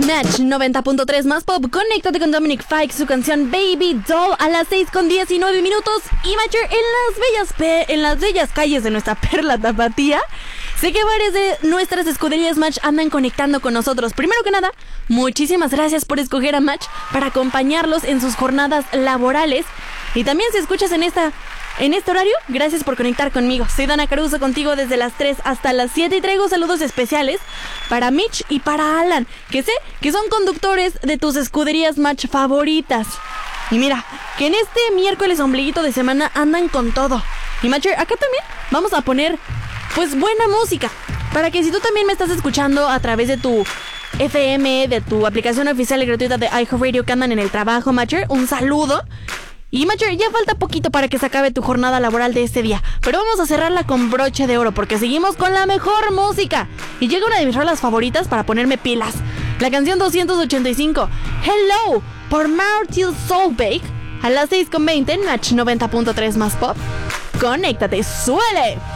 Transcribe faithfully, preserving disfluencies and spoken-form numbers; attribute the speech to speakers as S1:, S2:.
S1: Match noventa punto tres más pop. Conéctate con Dominic Fike, su canción Baby Doll a las seis con diecinueve minutos. Y Matcher, en las bellas pe- en las bellas calles de nuestra perla tapatía, sé que varias de nuestras escuderías Match andan conectando con nosotros. Primero que nada, muchísimas gracias por escoger a Match para acompañarlos en sus jornadas laborales. Y también si escuchas en esta En este horario, gracias por conectar conmigo. Soy Dana Caruso, contigo desde las tres hasta las siete y traigo saludos especiales para Mitch y para Alan, que sé que son conductores de tus escuderías Match favoritas. Y mira, que en este miércoles ombliguito de semana andan con todo. Y Matcher, acá también vamos a poner pues buena música, para que si tú también me estás escuchando a través de tu F M, de tu aplicación oficial y gratuita de iHeartRadio, que andan en el trabajo, Matcher, un saludo. Y Matcher, ya falta poquito para que se acabe tu jornada laboral de este día, pero vamos a cerrarla con broche de oro porque seguimos con la mejor música. Y llega una de mis rolas favoritas para ponerme pilas, la canción doscientos ochenta y cinco, Hello, por Martil Solveig, a las seis con veinte en Match noventa punto tres más pop. Conéctate, suele.